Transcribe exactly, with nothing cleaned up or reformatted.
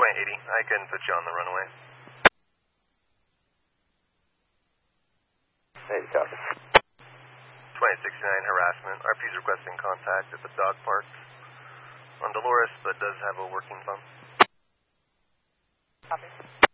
twenty eighty. I can put you on the runaway. Hey, copy. twenty sixty-nine harassment. R P's requesting contact at the dog park on Dolores, but does have a working phone. Copy.